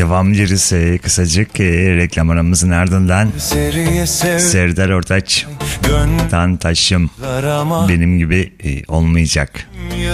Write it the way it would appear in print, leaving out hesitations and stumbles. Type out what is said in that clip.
Devam ederiz kısacık reklam aramızın ardından. Serdar Ortaç, Tan Taşım benim gibi olmayacak.